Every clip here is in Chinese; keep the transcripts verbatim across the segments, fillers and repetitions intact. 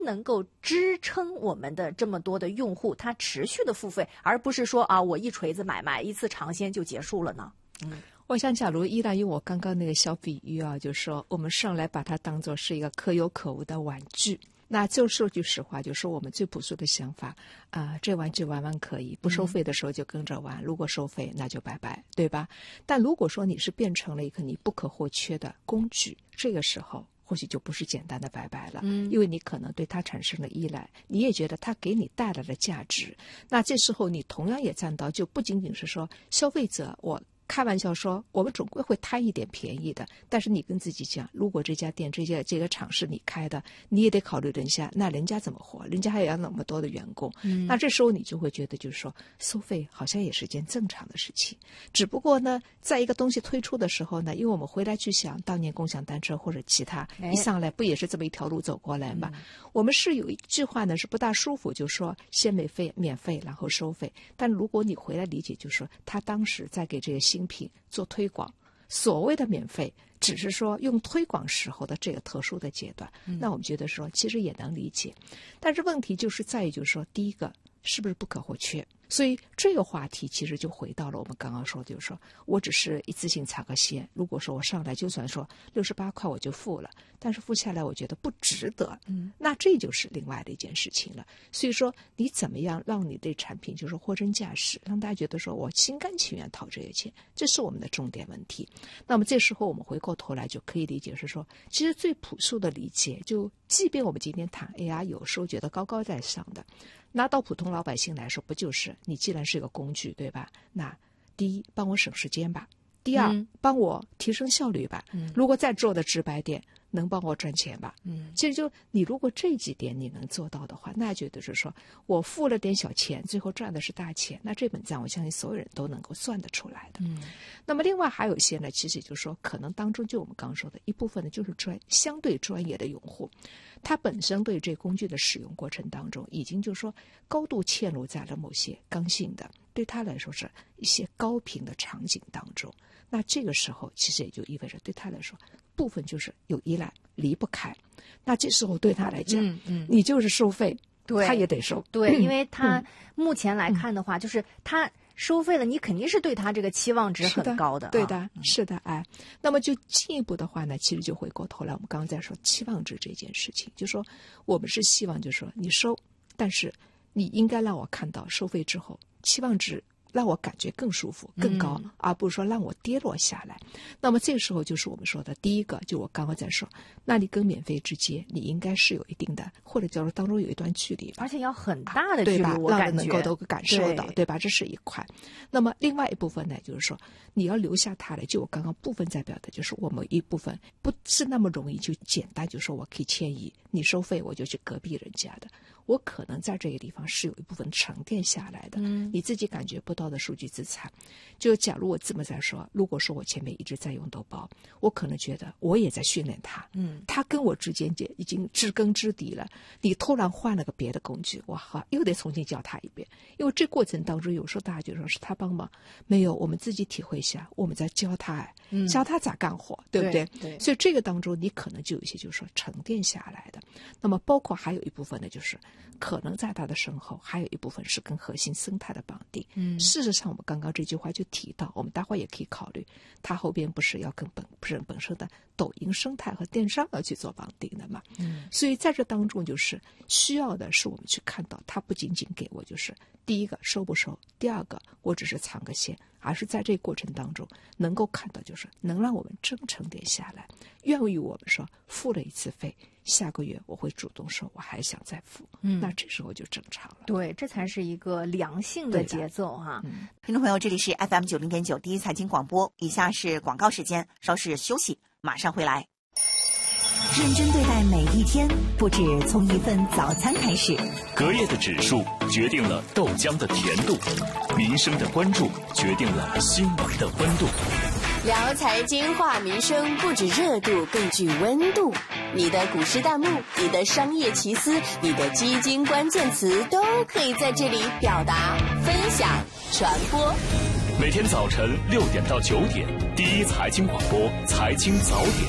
能够支撑我们的这么多的用户他持续的付费，而不是说啊我一锤子买卖一次尝鲜就结束了呢？嗯。 我想，假如依赖于我刚刚那个小比喻啊，就是说我们上来把它当作是一个可有可无的玩具，那就说句实话，就是我们最朴素的想法啊、呃，这玩具玩玩可以，不收费的时候就跟着玩，嗯、如果收费那就拜拜，对吧？但如果说你是变成了一个你不可或缺的工具，这个时候或许就不是简单的拜拜了，嗯，因为你可能对它产生了依赖，你也觉得它给你带来了价值，那这时候你同样也站到，就不仅仅是说消费者我。开玩笑说，我们总归会贪一点便宜的。但是你跟自己讲，如果这家店、这家这个厂是你开的，你也得考虑人家，那人家怎么活？人家还有那么多的员工，嗯，那这时候你就会觉得，就是说，收费好像也是件正常的事情。只不过呢，在一个东西推出的时候呢，因为我们回来去想，当年共享单车或者其他，一上来不也是这么一条路走过来嘛？嗯、我们是有一句话呢，是不大舒服，就是说先免费、免费，然后收费。但如果你回来理解，就是说他当时在给这个新品做推广，所谓的免费只是说用推广时候的这个特殊的阶段，嗯、那我们觉得说其实也能理解，但是问题就是在于就是说第一个是不是不可或缺，所以这个话题其实就回到了我们刚刚说，就是说我只是一次性插个线，如果说我上来就算说六十八块我就付了，但是付下来我觉得不值得，嗯，那这就是另外的一件事情了。所以说你怎么样让你的产品就是货真价实，让大家觉得说我心甘情愿掏这些钱，这是我们的重点问题。那么这时候我们回过头来就可以理解是说，其实最朴素的理解，就即便我们今天谈 A R 有时候觉得高高在上的，拿到普通老百姓来说，不就是你既然是一个工具，对吧？那第一，帮我省时间吧；第二，嗯、帮我提升效率吧。嗯、如果再做的直白点，能帮我赚钱吧？嗯，其实就你如果这几点你能做到的话，那觉得是说我付了点小钱，最后赚的是大钱，那这本账我相信所有人都能够算得出来的。嗯，那么另外还有一些呢，其实就是说可能当中就我们刚刚说的一部分呢，就是专相对专业的用户。他本身对这工具的使用过程当中，已经就是说高度嵌入在了某些刚性的，对他来说是一些高频的场景当中。那这个时候，其实也就意味着对他来说，部分就是有依赖，离不开。那这时候对他来讲，嗯嗯、你就是收费， 对， 他也得收。 对，因为他目前来看的话，嗯、就是他收费了，你肯定是对他这个期望值很高的。 的对的，啊、是的，哎。那么就进一步的话呢，其实就回过头来，我们刚刚在说期望值这件事情，就说我们是希望，就是说你收，但是你应该让我看到收费之后期望值让我感觉更舒服更高，嗯、而不是说让我跌落下来。那么这个时候就是我们说的第一个，就我刚刚在说，那你跟免费之间你应该是有一定的，或者叫做当中有一段距离， 而且要很大的距离， 啊、对吧？ 我感觉让人能够都感受到， 对, 对吧？这是一块。那么另外一部分呢，就是说你要留下它来，就我刚刚部分在表的，就是我们一部分不是那么容易就简单就说我可以迁移，你收费我就去隔壁人家的，我可能在这个地方是有一部分沉淀下来的，嗯、你自己感觉不到的数据资产。就假如我这么在说，如果说我前面一直在用豆包，我可能觉得我也在训练它，嗯，它跟我之间已经知根知底了。你突然换了个别的工具，我好又得重新教它一遍，因为这过程当中有时候大家就说是他帮忙，没有，我们自己体会一下，我们在教他，嗯、教他咋干活，对不对？ 对对。 所以这个当中你可能就有一些就是说沉淀下来的。那么包括还有一部分呢，就是可能在它的身后还有一部分是跟核心生态的绑定。嗯，事实上我们刚刚这句话就提到，我们待会也可以考虑，它后边不是要跟本不是本身的抖音生态和电商要去做绑定的嘛？嗯，所以在这当中就是需要的是我们去看到，它不仅仅给我就是第一个收不收，第二个我只是藏个线，而是在这个过程当中能够看到，就是能让我们真沉淀下来，愿意我们说付了一次费，下个月我会主动说我还想再付，嗯，那这时候就正常了。 对，这才是一个良性的节奏哈。 嗯、听众朋友，这里是 F M 九零点九第一财经广播，以下是广告时间，稍事休息，马上回来。 认真对待每一天，不止从一份早餐开始。 隔夜的指数决定了豆浆的甜度，民生的关注决定了新闻的温度。 聊财经话民生，不止热度，更具温度。你的股市弹幕，你的商业奇思，你的基金关键词，都可以在这里表达、分享、传播。 每天早晨六点到九点，第一财经广播财经早点，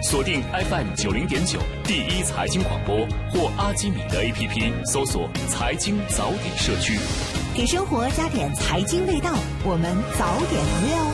锁定 F M 九零点九第一财经广播或阿基米德 A P P 搜索财经早点社区， 给生活加点财经味道，我们早点约哦。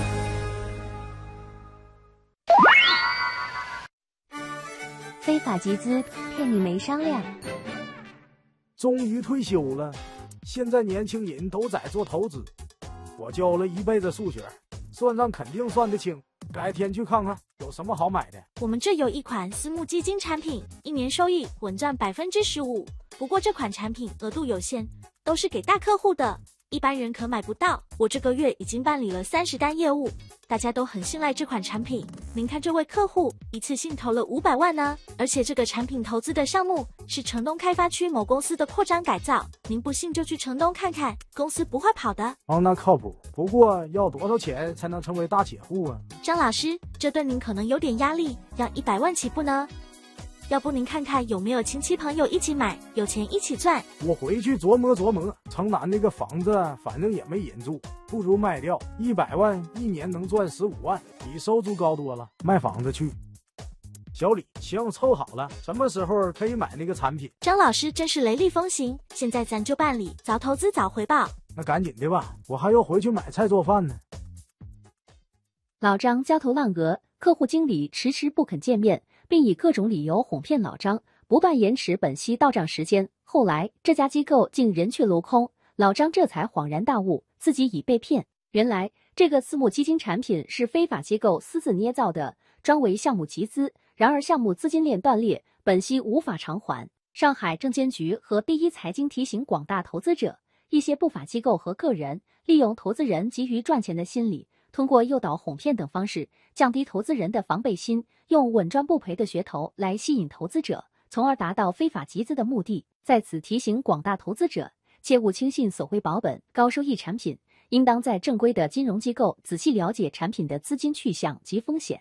非法集资骗你没商量。 终于退休了，现在年轻人都在做投资，我教了一辈子数学，算账肯定算得清，改天去看看有什么好买的。 我们这有一款私募基金产品，一年收益稳赚百分之十五，不过这款产品额度有限，都是给大客户的，一般人可买不到。我这个月已经办理了三十单业务，大家都很信赖这款产品。您看这位客户一次性投了五百万呢，而且这个产品投资的项目是城东开发区某公司的扩张改造，您不信就去城东看看，公司不会跑的。 哦，那靠谱。不过要多少钱才能成为大企业户啊？ 张老师，这对您可能有点压力，要一百万起步呢。要不您看看有没有亲戚朋友一起买，有钱一起赚。 我回去琢磨琢磨，城南那个房子反正也没人住，不如卖掉，一百万一年能赚十五万，比收租高多了。卖房子去。小李，行，凑好了，什么时候可以买那个产品？ 张老师真是雷厉风行，现在咱就办理，早投资早回报。 那赶紧的吧，我还要回去买菜做饭呢。 老张焦头烂额，客户经理迟迟不肯见面，并以各种理由哄骗老张，不断延迟本息到账时间。后来这家机构竟人去楼空，老张这才恍然大悟，自己已被骗。原来这个私募基金产品是非法机构私自捏造的，专为项目集资，然而项目资金链断裂，本息无法偿还。上海证监局和第一财经提醒广大投资者，一些不法机构和个人利用投资人急于赚钱的心理，通过诱导、哄骗等方式降低投资人的防备心，用稳赚不赔的噱头来吸引投资者，从而达到非法集资的目的。在此提醒广大投资者，切勿轻信所谓保本、高收益产品，应当在正规的金融机构仔细了解产品的资金去向及风险。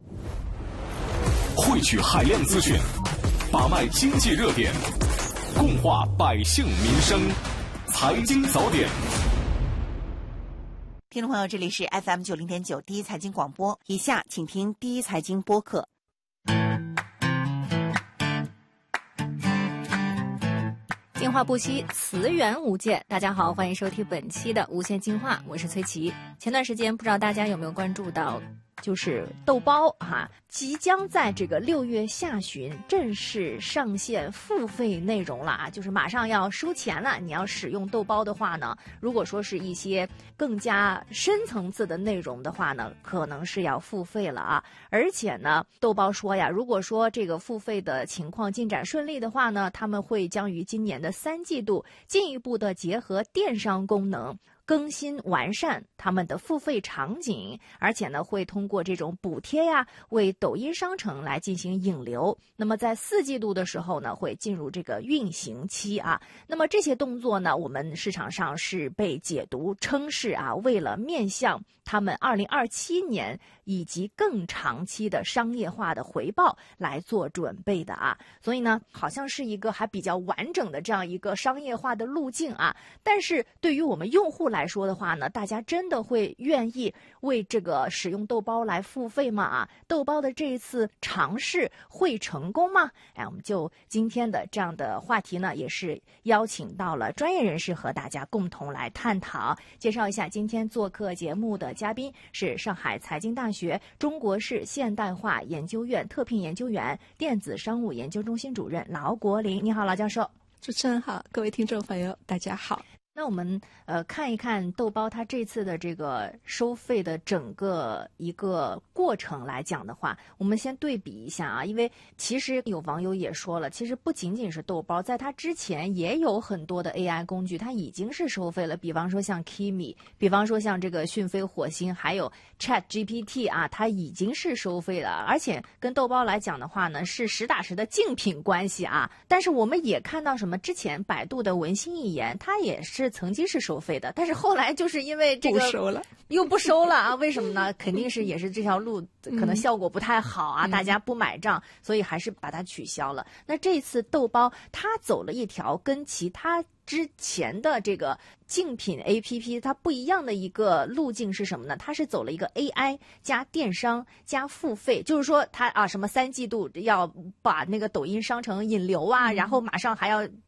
汇聚海量资讯，把脉经济热点，共话百姓民生，财经早点。 听众朋友，这里是 F M 九零点九第一财经广播，以下请听第一财经播客。 净化不息，词源无界。大家好，欢迎收听本期的无限净化，我是崔琦。前段时间不知道大家有没有关注到，就是豆包哈、啊，即将在这个六月下旬正式上线付费内容了啊，就是马上要收钱了。你要使用豆包的话呢，如果说是一些更加深层次的内容的话呢，可能是要付费了啊。而且呢，豆包说呀，如果说这个付费的情况进展顺利的话呢，他们会将于今年的三季度进一步的结合电商功能，更新完善他们的付费场景，而且呢会通过这种补贴呀，为抖音商城来进行引流。那么在四季度的时候呢，会进入这个运行期啊。那么这些动作呢，我们市场上是被解读称是啊，为了面向他们二零二七年以及更长期的商业化的回报来做准备的啊。所以呢，好像是一个还比较完整的这样一个商业化的路径啊。但是对于我们用户来说的话呢，大家真的会愿意为这个使用豆包来付费吗？啊，豆包的这一次尝试会成功吗？哎，我们就今天的这样的话题呢，也是邀请到了专业人士和大家共同来探讨。介绍一下今天做客节目的嘉宾是上海财经大学中国式现代化研究院特聘研究员、电子商务研究中心主任劳国林。你好，劳教授。 主持人好，各位听众朋友，大家好。 那我们呃看一看豆包它这次的这个收费的整个一个过程来讲的话，我们先对比一下啊，因为其实有网友也说了，其实不仅仅是豆包，在它之前也有很多的 A I 工具，它已经是收费了，比方说像 Kimi， 比方说像这个讯飞火星，还有 Chat G P T 啊，它已经是收费了，而且跟豆包来讲的话呢，是实打实的竞品关系啊。但是我们也看到什么，之前百度的文心一言，它也是是曾经是收费的，但是后来就是因为这个不收了， 又不收了啊？为什么呢？肯定是也是这条路可能效果不太好啊，嗯、大家不买账，所以还是把它取消了。那这次豆包它走了一条跟其他之前的这个竞品 A P P 它不一样的一个路径是什么呢？它是走了一个 A I 加电商加付费，就是说它啊什么三季度要把那个抖音商城引流啊，嗯、然后马上还要